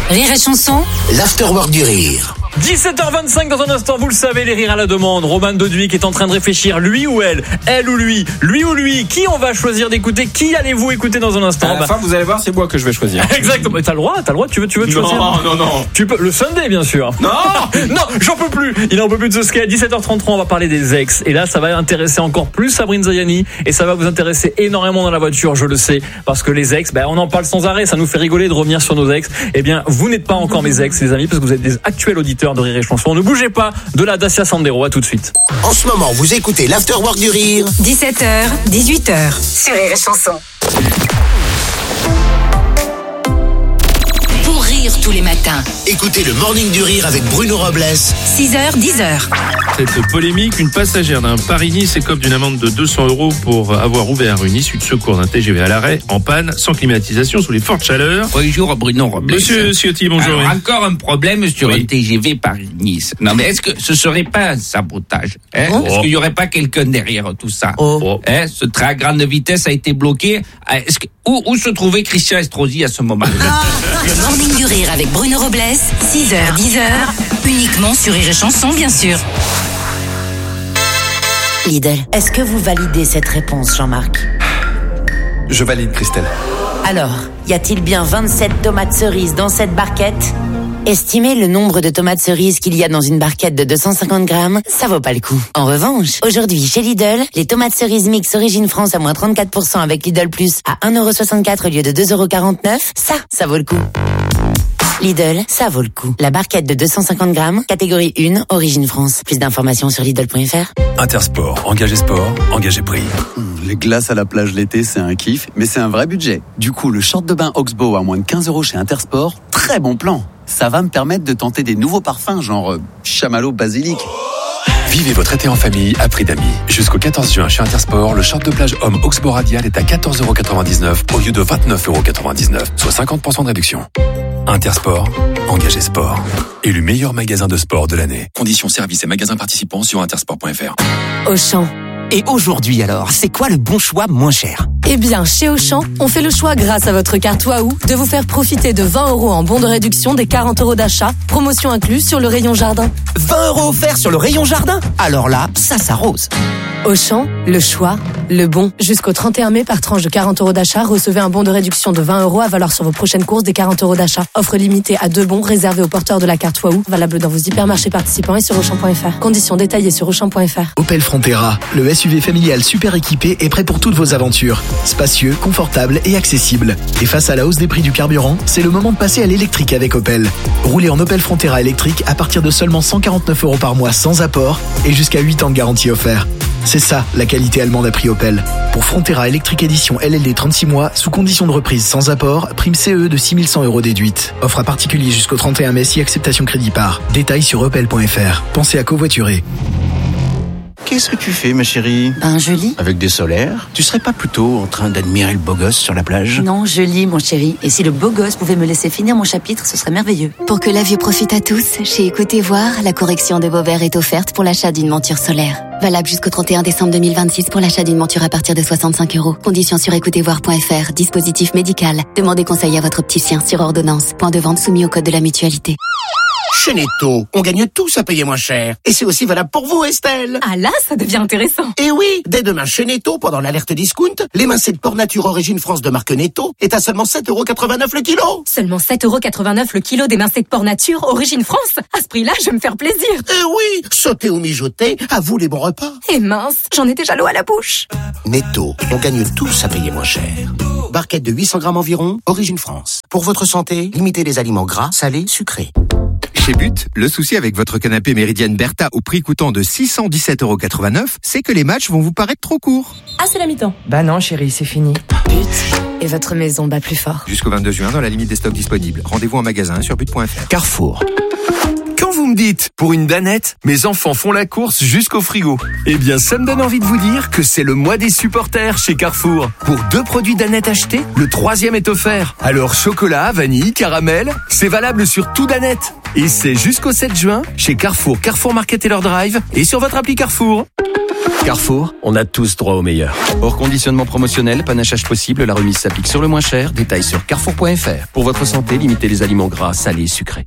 Rire et chanson, l'afterwork du rire. 17h25 dans un instant, vous le savez, les rires à la demande. Roman Doduic est en train de réfléchir, lui ou elle ou lui ou lui, qui on va choisir d'écouter, qui allez-vous écouter dans un instant? À la fin, vous allez voir, c'est moi que je vais choisir. Exactement, t'as le droit, tu veux choisir? Non. Tu peux, le Sunday bien sûr. Non, j'en peux plus. Il en peut plus de ce skate. 17h33, on va parler des ex. Et là, ça va intéresser encore plus Sabrine Zayani. Et ça va vous intéresser énormément dans la voiture, je le sais. Parce que les ex, on en parle sans arrêt. Ça nous fait rigoler de revenir sur nos ex. Eh bien, vous n'êtes pas encore mes ex, les amis, parce que vous êtes des actuels auditeurs de Rire et Chanson. Ne bougez pas de la Dacia Sandero. À tout de suite. En ce moment, vous écoutez l'afterwork du rire. 17h, 18h, sur Rire et Chanson. Pour rire tous les matins. Écoutez le Morning du Rire avec Bruno Robles. 6h, 10h. Cette polémique, une passagère d'un Paris-Nice écope d'une amende de 200 € pour avoir ouvert une issue de secours d'un TGV à l'arrêt, en panne, sans climatisation, sous les fortes chaleurs. Bonjour Bruno Robles. Monsieur Ciotti, bonjour. Alors, encore un problème sur un TGV Paris-Nice. Non mais est-ce que ce serait pas un sabotage, Est-ce qu'il y aurait pas quelqu'un derrière tout ça? Ce train à grande vitesse a été bloqué. Où se trouvait Christian Estrosi à ce moment-là? Le Morning du Rire avec Bruno Robles, 6h, 10h, uniquement sur Rire et Chanson, bien sûr. Lidl, est-ce que vous validez cette réponse, Jean-Marc? Je valide, Christelle. Alors, y a-t-il bien 27 tomates cerises dans cette barquette? Estimez le nombre de tomates cerises qu'il y a dans une barquette de 250 grammes, ça vaut pas le coup. En revanche, aujourd'hui chez Lidl, les tomates cerises mix Origine France à moins 34% avec Lidl Plus à 1,64€ au lieu de 2,49€, ça vaut le coup. Lidl, ça vaut le coup. La barquette de 250 grammes, catégorie 1, Origine France. Plus d'informations sur Lidl.fr. Intersport, engagé sport, engagé prix. Les glaces à la plage l'été, c'est un kiff, mais c'est un vrai budget. Du coup, le short de bain Oxbow à moins de 15 € chez Intersport, très bon plan. Ça va me permettre de tenter des nouveaux parfums, genre chamallow basilic. Vivez votre été en famille à prix d'amis. Jusqu'au 14 juin chez Intersport, le short de plage homme Oxbow Radial est à 14,99€ au lieu de 29,99€, soit 50% de réduction. Intersport, engagé sport. Élu meilleur magasin de sport de l'année. Conditions services et magasins participants sur intersport.fr. Auchan. Et aujourd'hui alors, c'est quoi le bon choix moins cher? Eh bien, chez Auchan, on fait le choix grâce à votre carte Waouh de vous faire profiter de 20 € en bon de réduction des 40 € d'achat, promotion incluse sur le rayon jardin. 20 € offerts sur le rayon jardin? Alors là, ça s'arrose. Auchan, le choix, le bon. Jusqu'au 31 mai, par tranche de 40 € d'achat, recevez un bon de réduction de 20 € à valoir sur vos prochaines courses des 40 € d'achat. Offre limitée à 2 bons réservés aux porteurs de la carte Waouh, valable dans vos hypermarchés participants et sur Auchan.fr. Conditions détaillées sur Auchan.fr. Opel Frontera, le SUV familial super équipé est prêt pour toutes vos aventures. Spacieux, confortable et accessible. Et face à la hausse des prix du carburant, c'est le moment de passer à l'électrique avec Opel. Roulez en Opel Frontera électrique à partir de seulement 149 € par mois sans apport et jusqu'à 8 ans de garantie offert. C'est ça, la qualité allemande à prix Opel. Pour Frontera électrique édition LLD 36 mois, sous condition de reprise sans apport, prime CE de 6 100 € déduite. Offre à particulier jusqu'au 31 mai si acceptation crédit par. Détails sur opel.fr. Pensez à covoiturer. Qu'est-ce que tu fais, ma chérie? Je lis. Avec des solaires? Tu serais pas plutôt en train d'admirer le beau gosse sur la plage? Non, je lis, mon chéri. Et si le beau gosse pouvait me laisser finir mon chapitre, ce serait merveilleux. Pour que la vue profite à tous, chez Écoutez Voir, la correction de vos verres est offerte pour l'achat d'une monture solaire. Valable jusqu'au 31 décembre 2026 pour l'achat d'une monture à partir de 65 €. Conditions sur écoutezvoir.fr. Dispositif médical. Demandez conseil à votre opticien sur ordonnance. Point de vente soumis au code de la mutualité. Chez Netto, on gagne tous à payer moins cher. Et c'est aussi valable pour vous, Estelle. Ah là, ça devient intéressant. Et oui, dès demain chez Netto, pendant l'alerte discount, l'émincé de porc nature Origine France de marque Netto est à seulement 7,89€ le kilo. Seulement 7,89€ le kilo d'émincé de porc nature Origine France. À ce prix-là, je vais me faire plaisir. Et oui, sauter ou mijoter, à vous les bons repas. Et mince, j'en ai déjà l'eau à la bouche. Netto, on gagne tous à payer moins cher. Barquette de 800 grammes environ, Origine France. Pour votre santé, limitez les aliments gras, salés, sucrés. Chez But, le souci avec votre canapé Méridienne Bertha au prix coûtant de 617,89€, c'est que les matchs vont vous paraître trop courts. Ah, c'est la mi-temps. Bah non, chérie, c'est fini. But. Et votre maison bat plus fort. Jusqu'au 22 juin dans la limite des stocks disponibles. Rendez-vous en magasin sur but.fr. Carrefour. Quand vous me dites, pour une danette, mes enfants font la course jusqu'au frigo. Eh bien, ça me donne envie de vous dire que c'est le mois des supporters chez Carrefour. Pour 2 produits Danette achetés, le 3e est offert. Alors, chocolat, vanille, caramel, c'est valable sur tout Danette. Et c'est jusqu'au 7 juin chez Carrefour, Carrefour Market et leur Drive et sur votre appli Carrefour. Carrefour, on a tous droit au meilleur. Hors conditionnement promotionnel, panachage possible, la remise s'applique sur le moins cher. Détails sur carrefour.fr. Pour votre santé, limitez les aliments gras, salés et sucrés.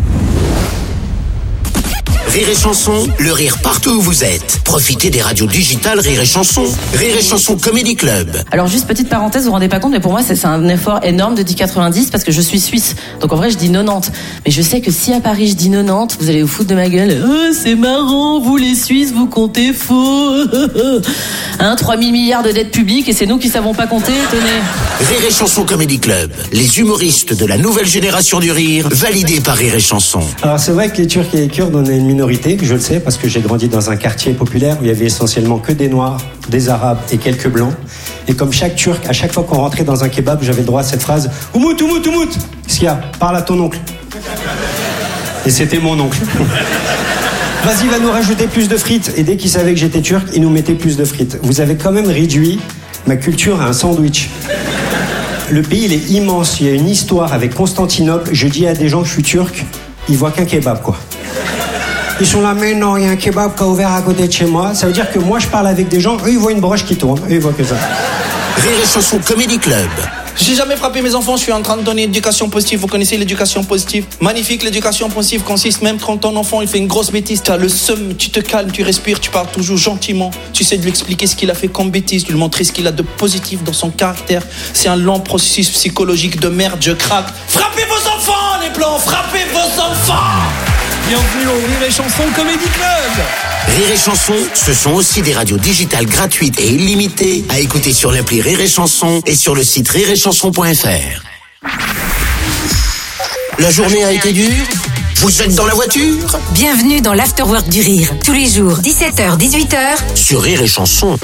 Rire et Chanson, le rire partout où vous êtes. Profitez des radios digitales Rire et Chanson. Rire et Chanson Comedy Club. Alors juste petite parenthèse, vous vous rendez pas compte, mais pour moi c'est un effort énorme de dire 90 parce que je suis suisse. Donc en vrai je dis 90. Mais je sais que si à Paris je dis 90, vous allez vous foutre de ma gueule. C'est marrant, vous les Suisses, vous comptez faux. 3 000 milliards de dettes publiques et c'est nous qui savons pas compter, tenez. Rire et Chanson Comedy Club. Les humoristes de la nouvelle génération du rire, validés par Rire et Chanson. Alors c'est vrai que les Turcs et les Kurdes, on est une minorité, je le sais, parce que j'ai grandi dans un quartier populaire où il y avait essentiellement que des Noirs, des Arabes et quelques Blancs. Et comme chaque Turc, à chaque fois qu'on rentrait dans un kebab, j'avais le droit à cette phrase « Oumout, oumout, oumout !» Qu'est-ce qu'il y a ? Parle à ton oncle. Et c'était mon oncle. Vas-y, va nous rajouter plus de frites. Et dès qu'il savait que j'étais turc, il nous mettait plus de frites. Vous avez quand même réduit ma culture à un sandwich. Le pays, il est immense. Il y a une histoire avec Constantinople. Je dis à des gens que je suis turc, ils voient qu'un kebab, quoi. Ils sont là, mais non, il y a un kebab qui a ouvert à côté de chez moi. Ça veut dire que moi, je parle avec des gens, eux, ils voient une broche qui tourne. Eux, ils voient que ça. Rire et Chanson Comedy Club. J'ai jamais frappé mes enfants, je suis en train de donner l'éducation positive. Vous connaissez l'éducation positive? Magnifique, l'éducation positive consiste même quand ton enfant il fait une grosse bêtise, tu as le seum, tu te calmes, tu respires, tu parles toujours gentiment. Tu sais de lui expliquer ce qu'il a fait comme bêtise, de lui montrer ce qu'il a de positif dans son caractère. C'est un lent processus psychologique de merde, je craque. Frappez vos enfants, les blancs, frappez vos enfants! Bienvenue au Rire et Chanson Comedy Club. Rire et Chanson, ce sont aussi des radios digitales gratuites et illimitées à écouter sur l'appli Rire et Chanson et sur le site rireetchanson.fr. La journée a été dure? Vous êtes dans la voiture? Bienvenue dans l'Afterwork du Rire. Tous les jours, 17h, 18h. Sur Rire et Chanson.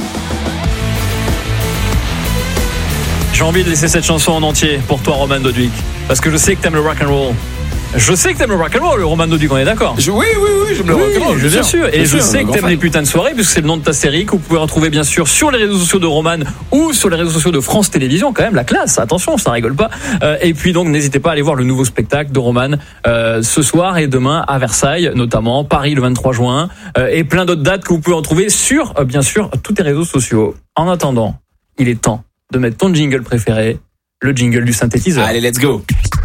J'ai envie de laisser cette chanson en entier pour toi, Roman Doduic. Parce que je sais que t'aimes le rock'n'roll. Je sais que t'aimes le rock'n'roll, Roman Doduic, on est d'accord? Oui, j'aime le rock'n'roll. Bien sûr. Et je sais que t'aimes les putains de soirées, puisque c'est le nom de ta série que vous pouvez retrouver bien sûr sur les réseaux sociaux de Roman ou sur les réseaux sociaux de France Télévisions. Quand même, la classe. Attention, ça rigole pas. Et puis donc, n'hésitez pas à aller voir le nouveau spectacle de Roman ce soir et demain à Versailles, notamment Paris le 23 juin, et plein d'autres dates que vous pouvez retrouver sur, bien sûr, tous les réseaux sociaux. En attendant, il est temps de mettre ton jingle préféré, le jingle du synthétiseur. Allez, let's go.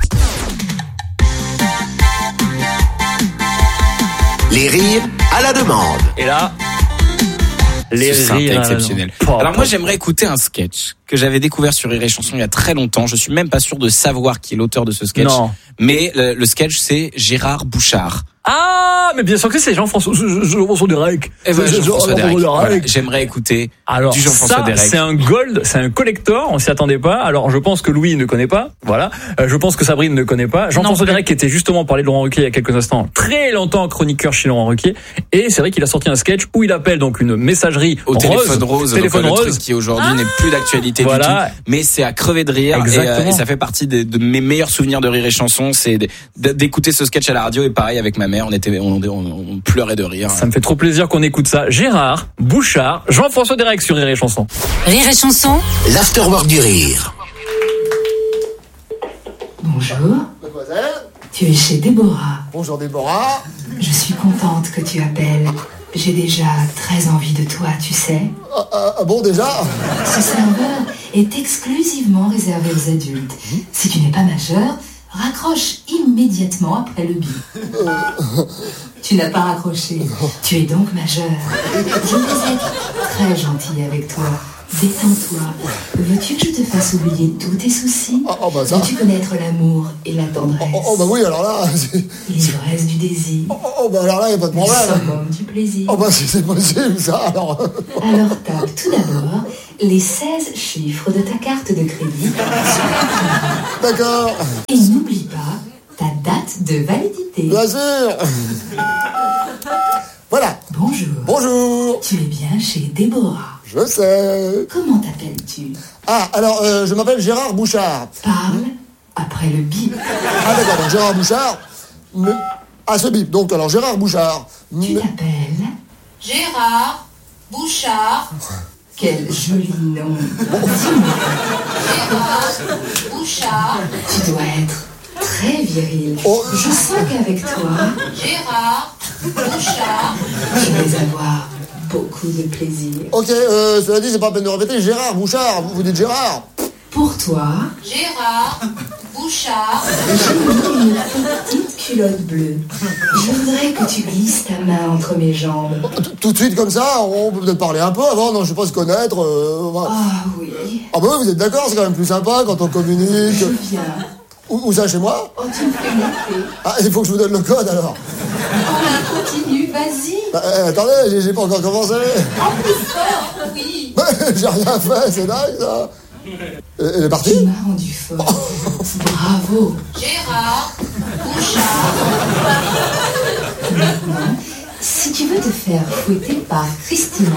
Les rires à la demande. Et là, les rires exceptionnels. Alors moi, j'aimerais écouter un sketch que j'avais découvert sur Rire et Chanson il y a très longtemps. Je suis même pas sûr de savoir qui est l'auteur de ce sketch. Non. Mais le sketch, c'est Gérard Bouchard. Ah, mais bien sûr que c'est Jean-François Derek. Jean-François Derek. Voilà, j'aimerais écouter du Jean-François Derek. C'est un gold, c'est un collector, on s'y attendait pas. Alors je pense que Louis ne connaît pas, voilà. Je pense que Sabrine ne connaît pas. Jean-François Derek qui était justement parlé de Laurent Ruquier il y a quelques instants, très longtemps chroniqueur chez Laurent Ruquier. Et c'est vrai qu'il a sorti un sketch où il appelle donc une messagerie au téléphone rose. Téléphone rose. Le truc qui aujourd'hui n'est plus d'actualité du tout. Mais c'est à crever de rire. Et ça fait partie de mes meilleurs souvenirs de Rire et Chanson. C'est d'écouter ce sketch à la radio. Et pareil avec ma mère, on pleurait de rire. Ça me fait trop plaisir qu'on écoute ça. Gérard Bouchard, Jean-François Derek sur Rire et Chanson. Rire et Chanson, l'Afterwork du Rire. Bonjour. Mademoiselle. Tu es chez Déborah. Bonjour Déborah. Je suis contente que tu appelles. J'ai déjà très envie de toi, tu sais. Bon, déjà? Ce serveur est exclusivement réservé aux adultes. Si tu n'es pas majeur, raccroche immédiatement après le bip. Tu n'as pas raccroché. Tu es donc majeur. Je vais être très gentille avec toi. Détends-toi. Veux-tu que je te fasse oublier tous tes soucis? Ça. Veux-tu connaître l'amour et la tendresse? Oui, alors là... L'ivresse du désir. Alors là, il n'y a pas de problème. Le summum du plaisir. C'est possible, ça, alors... Alors tape tout d'abord les 16 chiffres de ta carte de crédit. D'accord. Et n'oublie pas ta date de validité. Bien sûr. Voilà. Bonjour. Bonjour. Tu es bien chez Déborah. Je sais. Comment t'appelles-tu? Alors, je m'appelle Gérard Bouchard. Parle après le bip. D'accord, donc Gérard Bouchard. Ce bip. Donc, alors, Gérard Bouchard. Tu t'appelles Gérard Bouchard. Quel joli nom. Gérard Bouchard. Tu dois être très viril. Je sens qu'avec toi, Gérard Bouchard, je vais avoir beaucoup de plaisir. Ok, cela dit, c'est pas la peine de répéter. Gérard Bouchard, vous dites Gérard. Pour toi, Gérard Bouchard. j'ai mis une petite culotte bleue. Je voudrais que tu glisses ta main entre mes jambes. Tout de suite comme ça, on peut peut-être parler un peu avant, non, je sais pas se connaître. Voilà. Ah oui. Ah bah oui, vous êtes d'accord, c'est quand même plus sympa quand on communique. Je viens. Où ça, chez moi? Oh, tu me fais monter. Ah, il faut que je vous donne le code alors. Oh, continue, vas-y. Attendez, j'ai pas encore commencé. En plus fort, oui. J'ai rien fait, c'est dingue ça. Elle est partie? Tu m'as rendu fort. Bravo. Gérard Bouchard. Maintenant, si tu veux te faire fouetter par Christina,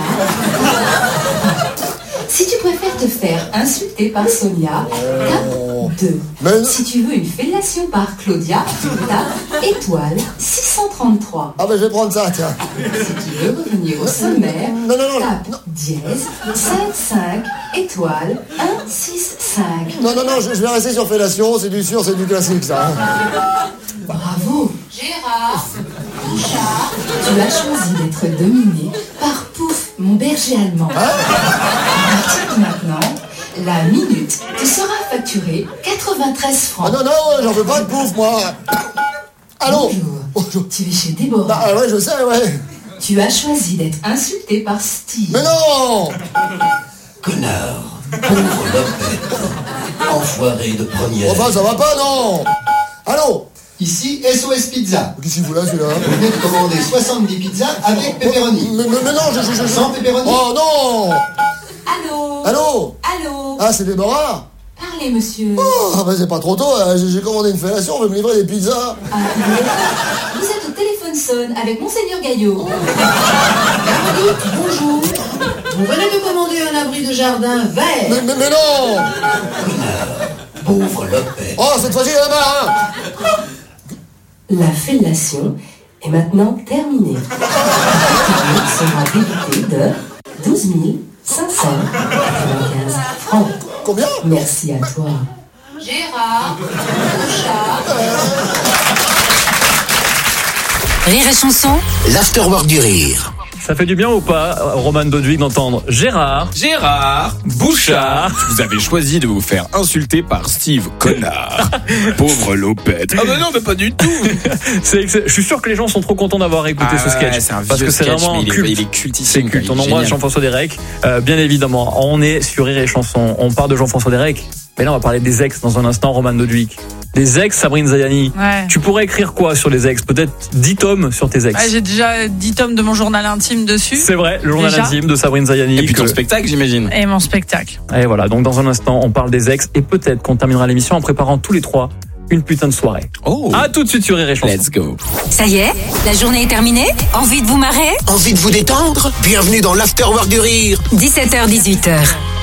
si tu préfères te faire insulter par Sonia, tape 2. Si tu veux une fellation par Claudia, tape étoile 633. Ah ben je vais prendre ça, tiens. Si tu veux revenir au sommaire, tape dièse 55 étoile 165. Non, je vais rester sur fellation, c'est du sûr, c'est du classique ça. Bravo. Gérard Bouchard. Tu as choisi d'être dominé par Pouf, mon berger allemand. À partir de maintenant, la minute te sera facturée 93 francs. Ah non, j'en veux pas de Pouf, moi. Allô? Bonjour. Tu es chez Déborah. Bah ouais, je sais, ouais. Tu as choisi d'être insulté par Steve. Mais non! Connard, pauvre lopette, enfoiré de première. Enfin, ça va pas, non? Allô? Ici, SOS Pizza. Qu'est-ce qu'il fout là, celui-là? Vous venez de commander 70 pizzas avec pepperoni. Mais non, je... Sans pepperoni. Oh non! Allô? Allô? Allô? Ah, c'est Déborah? Parlez, monsieur. Oh, bah c'est pas trop tôt, j'ai commandé une fellation, on veut me livrer des pizzas. Vous êtes au téléphone sonne avec Monseigneur Gaillot. Bonjour. Vous venez de commander un abri de jardin vert. Mais non! Pauvre lopette. Oh, cette fois-ci, il y en a marre, hein! La fellation est maintenant terminée. Le sera débité de 12 595 francs. Combien? Merci à toi. Gérard Bouchard. Rire et chanson, l'afterwork du rire. Ça fait du bien ou pas, Roman Dodwick, d'entendre Gérard Bouchard. Vous avez choisi de vous faire insulter par Steve, connard. Pauvre lopette. Ah bah non, mais pas du tout. Je suis sûr que les gens sont trop contents d'avoir écouté ce sketch. C'est un parce que c'est sketch, vraiment culte. il est cultissime. C'est culte. On embrasse Jean-François Derek. Bien évidemment, on est sur Rire et Chanson. On parle de Jean-François Derek. Mais là, on va parler des ex dans un instant, Roman Dodwick. Des ex, Sabrine Zayani. Ouais. Tu pourrais écrire quoi sur les ex? Peut-être 10 tomes sur tes ex. Ouais, j'ai déjà 10 tomes de mon journal intime dessus. C'est vrai, le journal intime de Sabrine Zayani. Et puis ton spectacle, j'imagine. Et mon spectacle. Et voilà, donc dans un instant, on parle des ex. Et peut-être qu'on terminera l'émission en préparant tous les trois une putain de soirée. Oh. À tout de suite sur Rire et Chanson. Let's go. Ça y est, la journée est terminée? Envie de vous marrer? Envie de vous détendre? Bienvenue dans l'afterwork du rire. 17h-18h.